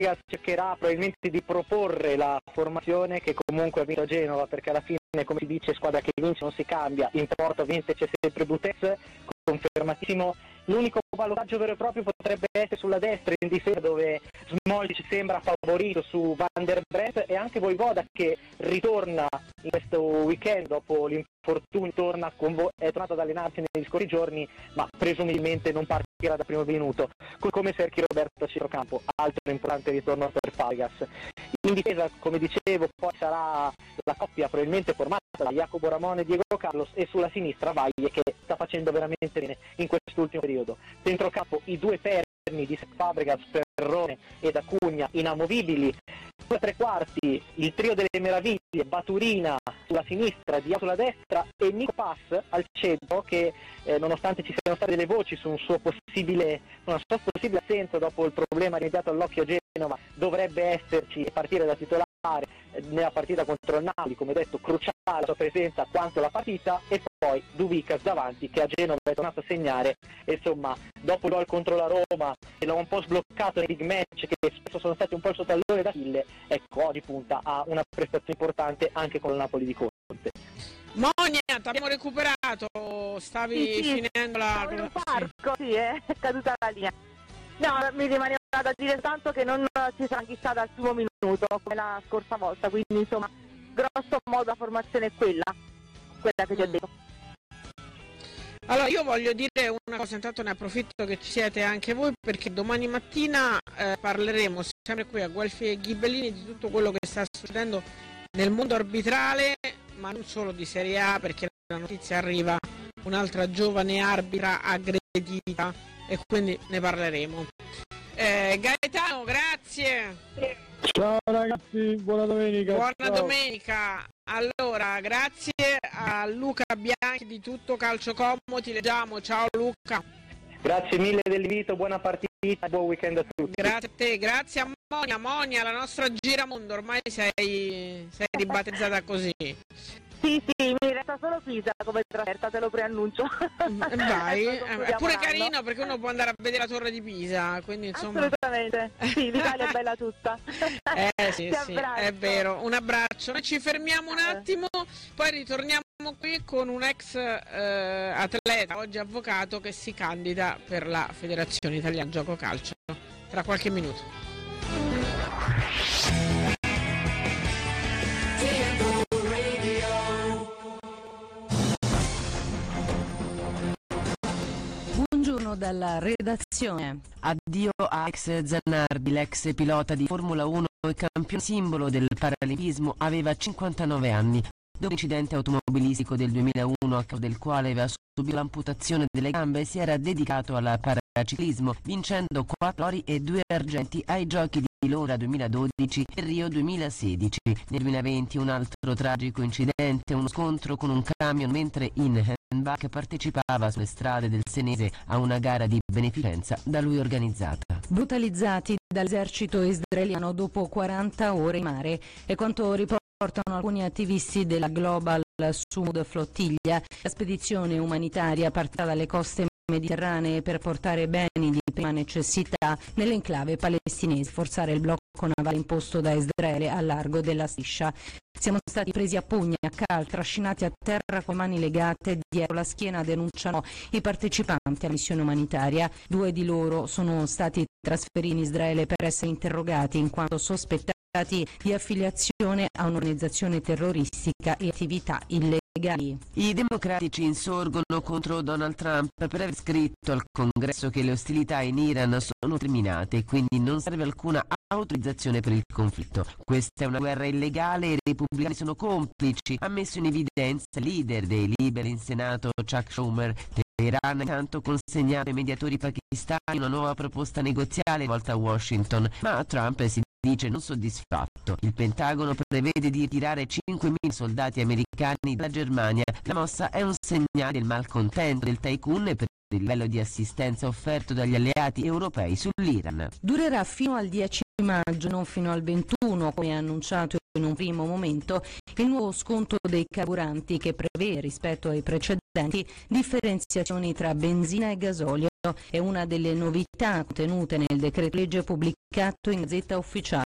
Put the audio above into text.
Fabregas cercherà probabilmente di proporre la formazione che comunque ha vinto a Genova, perché alla fine, come si dice, squadra che vince non si cambia, in porta ovviamente c'è sempre Butez, confermatissimo. L'unico ballottaggio vero e proprio potrebbe essere sulla destra in difesa, dove Smolcic sembra favorito su Van der Bremt, e anche Vojvoda che ritorna in questo weekend dopo l'infortunio, è tornato ad allenarsi negli scorsi giorni, ma presumibilmente non partirà da primo minuto, come Sergio Roberto a centrocampo, altro importante ritorno per Fabregas. In difesa, come dicevo, poi sarà la coppia probabilmente formata da Jacopo Ramon e Diego Carlos, e sulla sinistra Vaglie, che sta facendo veramente bene in quest'ultimo periodo. Centrocampo i due perni di Fabregas, Perrone ed Acugna inamovibili. 2 tre quarti il trio delle meraviglie, Baturina sulla sinistra, Diao sulla destra e Nico Pass al centro, che nonostante ci siano state delle voci su una sua possibile assenza dopo il problema rimediato all'occhio a Genova, dovrebbe esserci e partire da titolare nella partita contro il Napoli. Come detto, cruciale la sua presenza quanto la partita. E poi Dubicas davanti, che a Genova è tornato a segnare, e insomma dopo il gol contro la Roma e l'ha un po' sbloccato nei big match che spesso sono stati un po' il suo tallone d'Achille, ecco, oggi punta a una prestazione importante anche con il Napoli di Conte. Monia, ti abbiamo recuperato, stavi finendo la... Stavo in un parco, sì, è caduta la linea. No, mi rimaneva da dire tanto che non si sarà anchissata al primo minuto come la scorsa volta, quindi insomma grosso modo la formazione è quella che ti ho detto. Allora io voglio dire una cosa, intanto ne approfitto che ci siete anche voi, perché domani mattina parleremo sempre qui a Guelfi e Ghibellini di tutto quello che sta succedendo nel mondo arbitrale, ma non solo di Serie A, perché la notizia arriva, un'altra giovane arbitra aggredita, e quindi ne parleremo. Gaetano, grazie. Ciao ragazzi, buona domenica. Buona domenica. Allora, grazie a Luca Bianchi di Tutto Calcio Como, ti leggiamo. Ciao Luca. Grazie mille dell'invito, buona partita, buon weekend a tutti. Grazie a te, grazie a Monia, la nostra giramondo, ormai sei ribattezzata così. Sì, mi resta solo Pisa come trasferta, te lo preannuncio. Vai, è pure carino perché uno può andare a vedere la torre di Pisa, quindi insomma... Assolutamente, sì, l'Italia è bella tutta. Sì, è vero, un abbraccio. Noi ci fermiamo un attimo, poi ritorniamo qui con un ex atleta, oggi avvocato, che si candida per la Federazione Italiana Gioco Calcio, tra qualche minuto. Buongiorno dalla redazione. Addio a Alex Zanardi, l'ex pilota di Formula 1 e campione simbolo del paralimpismo, aveva 59 anni. Dopo l'incidente automobilistico del 2001, a causa del quale aveva subito l'amputazione delle gambe, si era dedicato al paraciclismo, vincendo 4 ori e 2 argenti ai Giochi di Lora 2012 e Rio 2016. Nel 2020 un altro tragico incidente, uno scontro con un camion mentre in Bach partecipava sulle strade del Senese a una gara di beneficenza da lui organizzata. Brutalizzati dall'esercito israeliano dopo 40 ore in mare, è quanto riportano alcuni attivisti della Global Sumud Flottiglia. La spedizione umanitaria partita dalle coste mediterranee per portare beni di prima necessità nell'enclave palestinese, forzare il blocco navale imposto da Israele a largo della striscia. Siamo stati presi a pugni, a cal, trascinati a terra con mani legate dietro la schiena, denunciano i partecipanti alla missione umanitaria. 2 di loro sono stati trasferiti in Israele per essere interrogati in quanto sospettati di affiliazione a un'organizzazione terroristica e attività illegali. I democratici insorgono contro Donald Trump per aver scritto al Congresso che le ostilità in Iran sono terminate e quindi non serve alcuna autorizzazione per il conflitto. Questa è una guerra illegale e i repubblicani sono complici, ha messo in evidenza il leader dei liberi in Senato, Chuck Schumer. Teheran ha intanto consegnato ai mediatori pakistani una nuova proposta negoziale volta a Washington, ma Trump si dice non soddisfatto. Il Pentagono prevede di ritirare 5.000 soldati americani dalla Germania. La mossa è un segnale del malcontento del tycoon per il livello di assistenza offerto dagli alleati europei sull'Iran. Durerà fino al 10 maggio, non fino al 21, come annunciato in un primo momento, il nuovo sconto dei carburanti che prevede rispetto ai precedenti differenziazioni tra benzina e gasolio è una delle novità contenute nel decreto legge pubblicato in Gazzetta Ufficiale